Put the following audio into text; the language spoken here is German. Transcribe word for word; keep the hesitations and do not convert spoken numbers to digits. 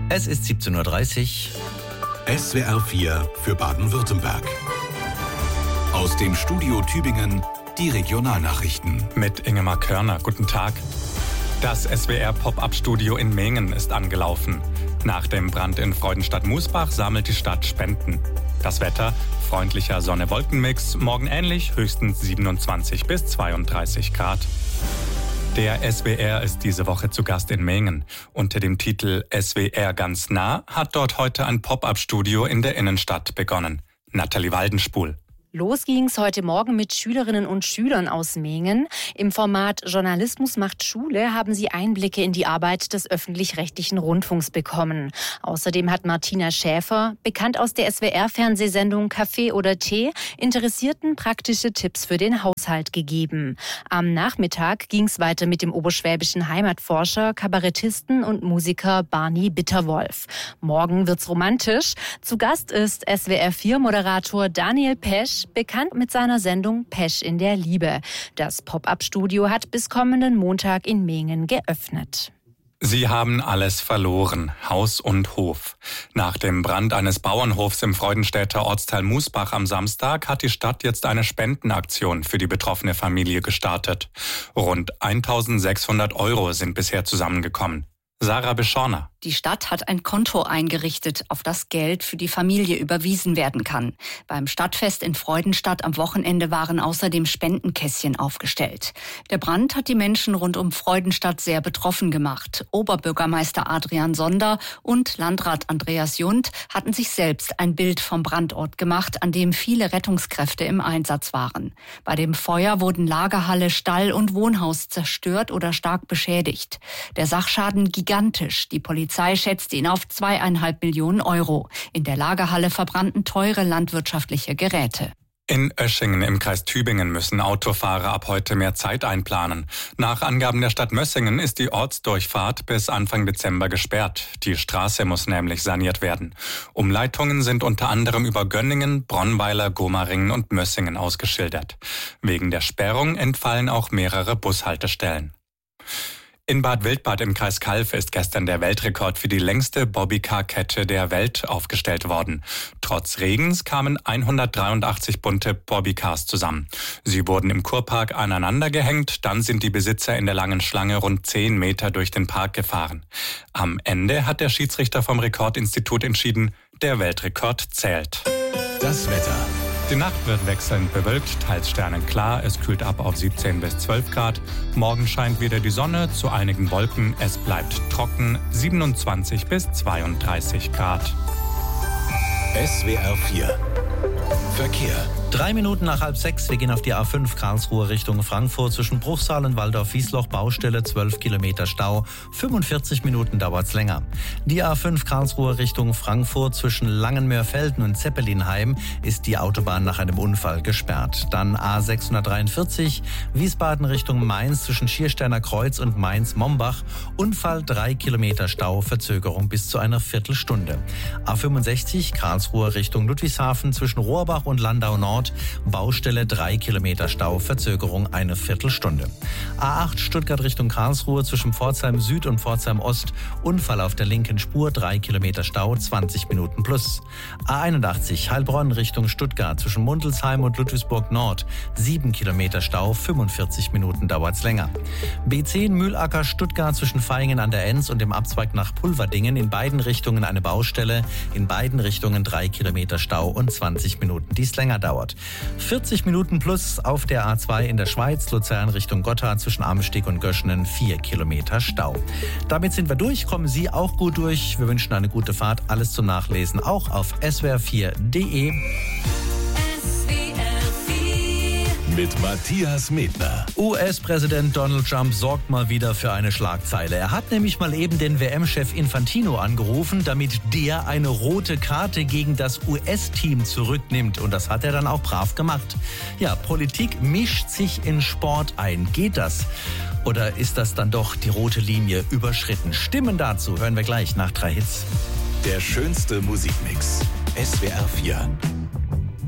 Es ist siebzehn Uhr dreißig. S W R vier für Baden-Württemberg. Aus dem Studio Tübingen die Regionalnachrichten. Mit Ingemar Körner, guten Tag. Das S W R-Pop-Up-Studio in Mengen ist angelaufen. Nach dem Brand in Freudenstadt-Musbach sammelt die Stadt Spenden. Das Wetter, freundlicher Sonne-Wolken-Mix, morgen ähnlich, höchstens siebenundzwanzig bis zweiunddreißig Grad. Der S W R ist diese Woche zu Gast in Mengen. Unter dem Titel S W R ganz nah hat dort heute ein Pop-Up-Studio in der Innenstadt begonnen. Nathalie Waldenspul. Los ging's heute Morgen mit Schülerinnen und Schülern aus Mengen. Im Format Journalismus macht Schule haben sie Einblicke in die Arbeit des öffentlich-rechtlichen Rundfunks bekommen. Außerdem hat Martina Schäfer, bekannt aus der S W R-Fernsehsendung Kaffee oder Tee, Interessierten praktische Tipps für den Haushalt gegeben. Am Nachmittag ging's weiter mit dem oberschwäbischen Heimatforscher, Kabarettisten und Musiker Barney Bitterwolf. Morgen wird's romantisch. Zu Gast ist S W R vier Moderator Daniel Pesch, bekannt mit seiner Sendung Pesch in der Liebe. Das Pop-Up-Studio hat bis kommenden Montag in Mengen geöffnet. Sie haben alles verloren, Haus und Hof. Nach dem Brand eines Bauernhofs im Freudenstädter Ortsteil Musbach am Samstag hat die Stadt jetzt eine Spendenaktion für die betroffene Familie gestartet. Rund eintausendsechshundert Euro sind bisher zusammengekommen. Sarah Beschorner. Die Stadt hat ein Konto eingerichtet, auf das Geld für die Familie überwiesen werden kann. Beim Stadtfest in Freudenstadt am Wochenende waren außerdem Spendenkästchen aufgestellt. Der Brand hat die Menschen rund um Freudenstadt sehr betroffen gemacht. Oberbürgermeister Adrian Sonder und Landrat Andreas Jund hatten sich selbst ein Bild vom Brandort gemacht, an dem viele Rettungskräfte im Einsatz waren. Bei dem Feuer wurden Lagerhalle, Stall und Wohnhaus zerstört oder stark beschädigt. Der Sachschaden gigantisch. Die Polizei Die Polizei schätzte ihn auf zweieinhalb Millionen Euro. In der Lagerhalle verbrannten teure landwirtschaftliche Geräte. In Oeschingen im Kreis Tübingen müssen Autofahrer ab heute mehr Zeit einplanen. Nach Angaben der Stadt Mössingen ist die Ortsdurchfahrt bis Anfang Dezember gesperrt. Die Straße muss nämlich saniert werden. Umleitungen sind unter anderem über Gönningen, Bronnweiler, Gomaringen und Mössingen ausgeschildert. Wegen der Sperrung entfallen auch mehrere Bushaltestellen. In Bad Wildbad im Kreis Calw ist gestern der Weltrekord für die längste Bobbycar-Kette der Welt aufgestellt worden. Trotz Regens kamen hundertdreiundachtzig bunte Bobbycars zusammen. Sie wurden im Kurpark aneinander gehängt, dann sind die Besitzer in der langen Schlange rund zehn Meter durch den Park gefahren. Am Ende hat der Schiedsrichter vom Rekordinstitut entschieden, der Weltrekord zählt. Das Wetter. Die Nacht wird wechselnd bewölkt, teils sternenklar. Es kühlt ab auf siebzehn bis zwölf Grad. Morgen scheint wieder die Sonne, zu einigen Wolken. Es bleibt trocken, siebenundzwanzig bis zweiunddreißig Grad. S W R vier. Verkehr. Drei Minuten nach halb sechs. Wir gehen auf die A fünf Karlsruhe Richtung Frankfurt. Zwischen Bruchsal und Waldorf-Wiesloch Baustelle, zwölf Kilometer Stau. fünfundvierzig Minuten dauert's länger. Die A fünf Karlsruhe Richtung Frankfurt zwischen Langenmörfelden und Zeppelinheim ist die Autobahn nach einem Unfall gesperrt. Dann A sechshundertdreiundvierzig Wiesbaden Richtung Mainz zwischen Schiersteiner Kreuz und Mainz-Mombach. Unfall, drei Kilometer Stau, Verzögerung bis zu einer Viertelstunde. A fünfundsechzig Karlsruhe Richtung Ludwigshafen zwischen Rohrbach und Landau Nord. Baustelle, drei Kilometer Stau, Verzögerung eine Viertelstunde. A acht Stuttgart Richtung Karlsruhe zwischen Pforzheim Süd und Pforzheim Ost. Unfall auf der linken Spur, drei Kilometer Stau, zwanzig Minuten plus. A einundachtzig Heilbronn Richtung Stuttgart zwischen Mundelsheim und Ludwigsburg Nord. sieben Kilometer Stau, fünfundvierzig Minuten dauert's länger. B zehn Mühlacker Stuttgart zwischen Vaihingen an der Enz und dem Abzweig nach Pulverdingen. In beiden Richtungen eine Baustelle. In beiden Richtungen drei Kilometer Stau und zwanzig Minuten, die es länger dauert. vierzig Minuten plus auf der A zwei in der Schweiz, Luzern Richtung Gotthard zwischen Amsteg und Göschenen, vier Kilometer Stau. Damit sind wir durch, kommen Sie auch gut durch. Wir wünschen eine gute Fahrt, alles zum Nachlesen auch auf S W R vier punkt de. Mit Matthias Medner. U S-Präsident Donald Trump sorgt mal wieder für eine Schlagzeile. Er hat nämlich mal eben den W M-Chef Infantino angerufen, damit der eine rote Karte gegen das U S-Team zurücknimmt. Und das hat er dann auch brav gemacht. Ja, Politik mischt sich in Sport ein. Geht das? Oder ist das dann doch die rote Linie überschritten? Stimmen dazu hören wir gleich nach drei Hits. Der schönste Musikmix. S W R vier.